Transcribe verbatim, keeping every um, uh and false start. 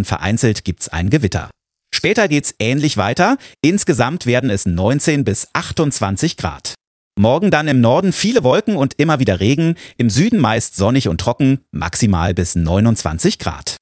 und vereinzelt gibt's ein Gewitter. Später geht's ähnlich weiter. Insgesamt werden es neunzehn bis achtundzwanzig Grad. Morgen dann im Norden viele Wolken und immer wieder Regen, im Süden meist sonnig und trocken, maximal bis neunundzwanzig Grad.